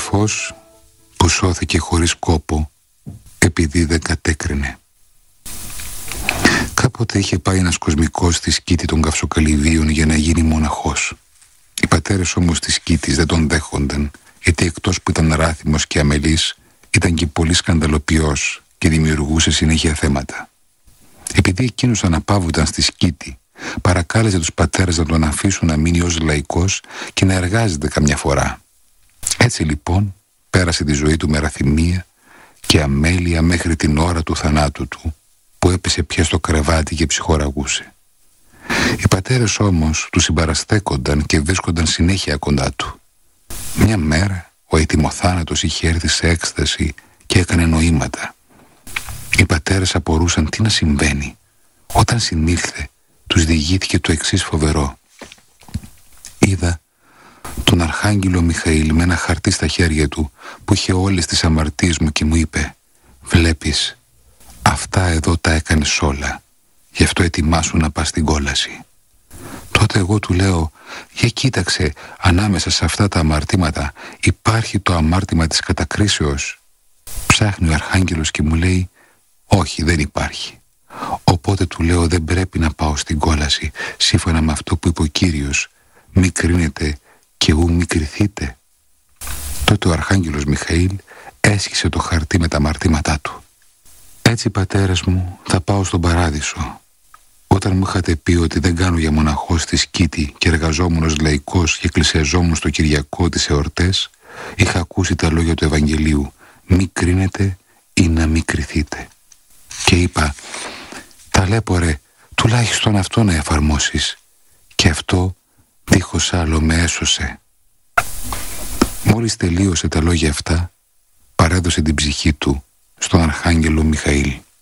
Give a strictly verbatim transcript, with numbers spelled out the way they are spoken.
αδελφός που σώθηκε χωρίς κόπο επειδή δεν κατέκρινε. Κάποτε είχε πάει ένας κοσμικός στη σκήτη των Καυσοκαλυβίων για να γίνει μοναχός. Οι πατέρες όμως της σκήτης δεν τον δέχονταν, γιατί εκτός που ήταν ράθιμος και αμελής, ήταν και πολύ σκανδαλοποιός και δημιουργούσε συνέχεια θέματα. Επειδή εκείνος αναπαύονταν στη σκήτη, παρακάλεσε τους πατέρες να τον αφήσουν να μείνει ως λαϊκός και να εργάζεται καμιά φορά. Έτσι λοιπόν πέρασε τη ζωή του με ραθυμία και αμέλεια μέχρι την ώρα του θανάτου του, που έπεσε πια στο κρεβάτι και ψυχοραγούσε. Οι πατέρες όμως του συμπαραστέκονταν και βρίσκονταν συνέχεια κοντά του. Μια μέρα ο ετοιμοθάνατος είχε έρθει σε έκσταση και έκανε νοήματα. Οι πατέρες απορούσαν τι να συμβαίνει. Όταν συνήλθε, τους διηγήθηκε το εξής φοβερό. Είδα τον Αρχάγγελο Μιχαήλ με ένα χαρτί στα χέρια του που είχε όλες τις αμαρτίες μου και μου είπε «Βλέπεις, αυτά εδώ τα έκανες όλα, γι' αυτό ετοιμάσου να πας στην κόλαση». Τότε εγώ του λέω «Για κοίταξε, ανάμεσα σε αυτά τα αμαρτήματα υπάρχει το αμάρτημα της κατακρίσεως». Ψάχνει ο Αρχάγγελος και μου λέει «Όχι, δεν υπάρχει». Οπότε του λέω «Δεν πρέπει να πάω στην κόλαση, σύμφωνα με αυτό που είπε ο Κύριος, μη κρίνετε και ου μη κριθείτε». Τότε ο Αρχάγγελος Μιχαήλ έσχισε το χαρτί με τα αμαρτήματά του. Έτσι, πατέρες μου, θα πάω στον παράδεισο. Όταν μου είχατε πει ότι δεν κάνω για μοναχός στη σκήτη και εργαζόμουν ως λαϊκός και εκκλησιαζόμουν στο Κυριακό τις εορτές, είχα ακούσει τα λόγια του Ευαγγελίου «Μη κρίνετε ή να μη κριθείτε». Και είπα «Ταλέπορε, τουλάχιστον αυτό να εφαρμόσεις». Και αυτό δίχως άλλο με έσωσε. Μόλις τελείωσε τα λόγια αυτά, παρέδωσε την ψυχή του στον Αρχάγγελο Μιχαήλ.